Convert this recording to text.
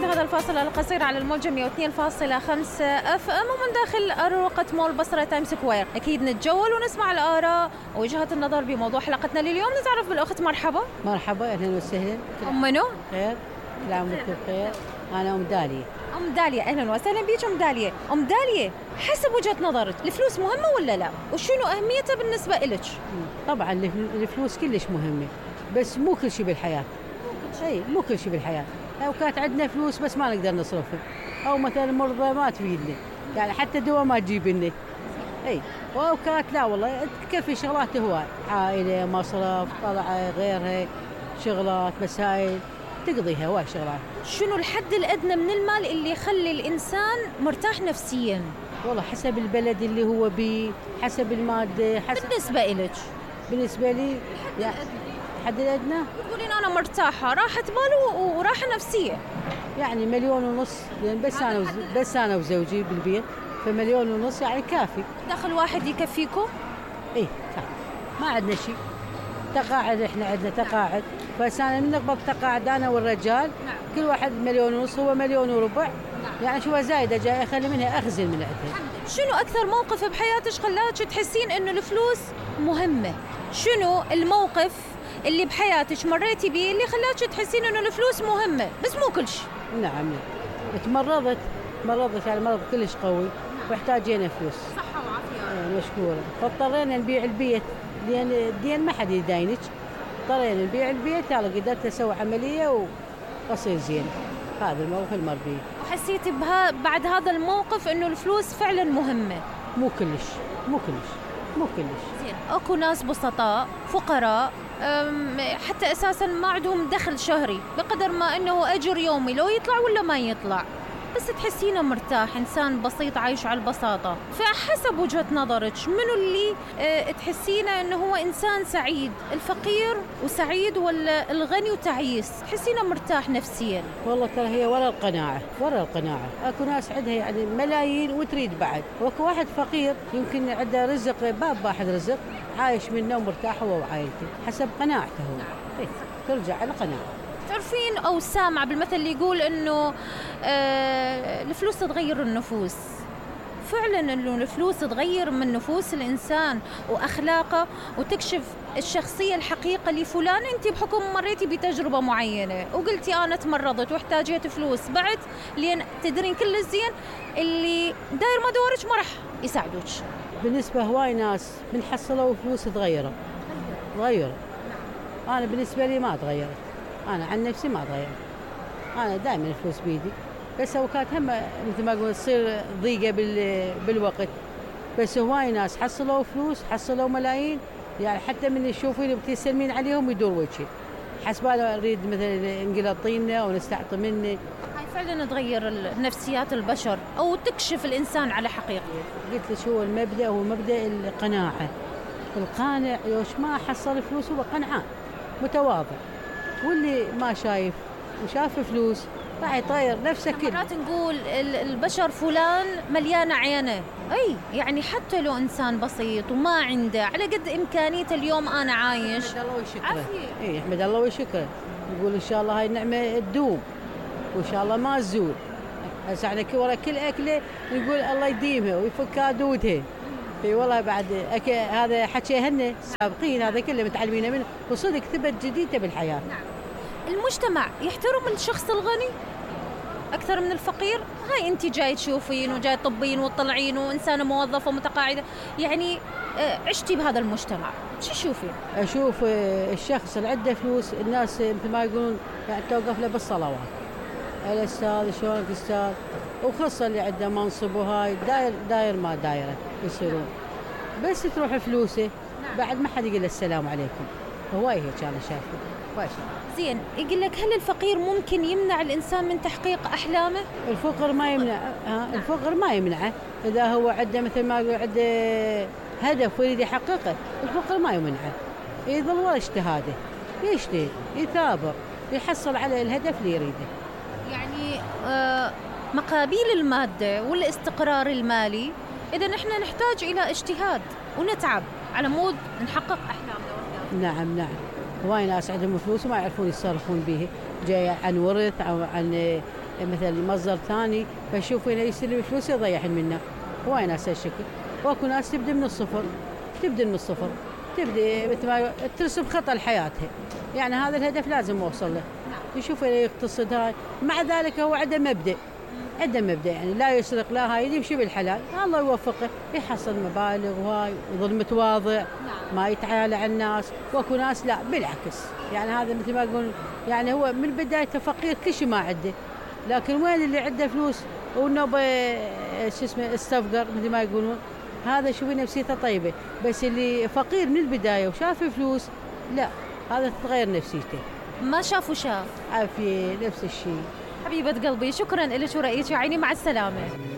بعد هذا الفاصل القصير على الموجة 102.5 اف ام ومن داخل أروقة مول بصرة تايم سكوير. أكيد نتجول ونسمع الآراء ووجهات النظر بموضوع حلقتنا لليوم. نتعرف بالأخت. مرحبا. مرحبا، أهلا وسهلا. منو؟ خير، كل عام وانتم بخير. أنا أم داليا. أم داليا، أهلا وسهلا بيك أم داليا. أم داليا، حسب وجهة نظرك الفلوس مهمة ولا لا؟ وشنو أهميتها بالنسبة إلك؟ طبعا الفلوس كلش مهمة، بس مو كل شيء بالحياة. مو كل شيء بالحياة. لو كانت عندنا فلوس بس ما نقدر نصرفها، أو مثلا مرضى ما تفيدنا، يعني حتى دواء ما تجيب لنا. وأوقات لا والله تكفي شغلات هواي، عائلة، مصرف، طلعة، غيرها، شغلات، مسائل تقضيها هواي شغلات. شنو الحد الأدنى من المال اللي يخلي الإنسان مرتاح نفسياً؟ والله حسب البلد اللي هو بيه، حسب المادة، حسب. بالنسبة إلك؟ بالنسبة لي الحد الأدنى تقولين أنا مرتاحة، راحة بال وراحة نفسية. يعني 1.5 مليون، لأن بس أنا وزوجي بالبيت، ف1.5 مليون يعني كافي. دخل واحد يكفيكم؟ كافي. ما عندنا شيء. تقاعد، إحنا عندنا تقاعد، فسانا نقبض تقاعد أنا والرجال. نعم. كل واحد 1.5 مليون، هو 1.4 مليون. يعني شو زايدة جاي أخلي منها أخزن من عندها. شنو أكثر موقف بحياتك خلاك تحسين إنه الفلوس مهمة؟ شنو الموقف اللي بحياتك مريتي بيه اللي خلاك تحسين إنه الفلوس مهمة بس مو كل شيء؟ نعم. تمرضت يعني مرض كلش قوي واحتاجينا فلوس. صحة وعافية. مشكورة. فاضطرينا نبيع البيت لأن الدين ما حد يداينك. اضطرينا نبيع البيت، يلا قدرت أسوي عملية وأصير زين. هذا الموقف المر بيه. وحسيت بعد هذا الموقف إنه الفلوس فعلا مهمة؟ مو كلش. زين. أكو ناس بسطاء فقراء حتى أساساً ما عندهم دخل شهري، بقدر ما إنه أجر يومي لو يطلع ولا ما يطلع، بس تحسينه مرتاح، إنسان بسيط عايش على البساطة. فحسب وجهة نظرك منو اللي تحسينه إنه هو إنسان سعيد؟ الفقير وسعيد ولا الغني وتعيس؟ تحسينه مرتاح نفسياً؟ والله ترى هي ولا القناعة. أكو ناس عندها يعني ملايين وتريد بعد، وأكو واحد فقير يمكن عنده رزق، باب واحد رزق عايش منه ومرتاح هو وعائلته، حسب قناعته هو. ترجع على قناعة. تعرفين أو سامع بالمثل اللي يقول إنه الفلوس تغير النفوس. فعلاً إنه الفلوس تغير من نفوس الإنسان وأخلاقه وتكشف الشخصية الحقيقة لفلان. أنت بحكم مريتي بتجربة معينة وقلتي أنا تمرضت واحتاجيت فلوس بعد، لأن تدرين كل زين اللي داير ما دورك ما راح يساعدوك. بالنسبة هواي ناس بنحصلوا فلوس تغيرت. أنا بالنسبة لي ما تغيرت. أنا عن نفسي ما تغيرت. أنا دائما الفلوس بيدي، بس أوقات هم مثل ما أقول تصير ضيقة بالوقت. بس هواي ناس حصلوا فلوس، حصلوا ملايين، يعني حتى من يشوفين بتسلمين عليهم يدور وجهي، حسباله أريد مثلا انقلط طينة أو نستعطي مني. هاي فعلا تغير نفسيات البشر أو تكشف الإنسان على حقيقته. قلت لك هو المبدأ، هو مبدأ القناعة. القانع يوش ما حصل فلوس هو قنعان متواضع، واللي ما شايف وشاف فلوس راح يطير نفسه كله. مرات نقول البشر فلان مليانة عينه، يعني حتى لو إنسان بسيط وما عنده على قد إمكانيته اليوم أنا عايش. احمد الله وشكره. احمد الله وشكره. نقول إن شاء الله هاي النعمة تدوم وإن شاء الله ما تزول. هسه احنا ورا كل أكلة نقول الله يديمها ويفك دودها. والله بعد هذا حكيهن سابقين، هذا كله متعلمين منه وصدق ثبت جديدة بالحياة. نعم. المجتمع يحترم الشخص الغني أكثر من الفقير. هاي أنت جاي تشوفين وجاي تطبين وتطلعين وإنسانة موظفة متقاعدة، يعني عشتي بهذا المجتمع، شو تشوفين؟ أشوف الشخص اللي عنده فلوس، الناس مثل ما يقولون يعني توقف له بالصلوات. الأستاذ شلونك أستاذ، وخاصة اللي عنده منصب وهاي داير ما دايره يصيرون، بس تروح فلوسه بعد ما حد يقول السلام عليكم. هواي هيك أنا شايفه. زين، يقول لك هل الفقير ممكن يمنع الإنسان من تحقيق أحلامه؟ الفقر ما يمنع. الفقر ما يمنعه إذا هو عنده مثل ما يقول عنده هدف ويريد يحققه. الفقر ما يمنعه، يظل ورا اجتهاده، يجتهد، يثابر، يحصل على الهدف اللي يريده. يعني مقابل المادة والاستقرار المالي، إذا نحن نحتاج إلى اجتهاد ونتعب على مود نحقق أحلامنا. نعم. هواي ناس عندهم فلوس وما يعرفون يتصرفون به، جاي عن ورث أو عن مثلا مصدر ثاني، فيشوف وين يستلم فلوس يضيع منه. هواي ناس هالشكل، واكو ناس تبدا من الصفر، تبدا مثل ما ترسم خطة لحياتها. يعني هذا الهدف لازم اوصل له. يشوف وين يقتصد هاي، مع ذلك هو عنده مبدأ، يعني لا يسرق لا هاي، يمشي بالحلال، الله يوفقه يحصل مبالغ وهاي، ويظل متواضع، ما يتعالى على الناس. واكو ناس لا بالعكس، يعني هذا مثل ما يقول، يعني هو من بدايته فقير كل شيء ما عنده، لكن وين اللي عنده فلوس والنوبه شو اسمه استفقر مثل ما يقولون، هذا شوفي نفسيته طيبه. بس اللي فقير من البدايه وشاف فلوس، لا هذا تتغير نفسيته. ما شاف وشاف عافيه نفس الشيء. حبيبة قلبي، شكرا لك ورأيك يا عيني، مع السلامة.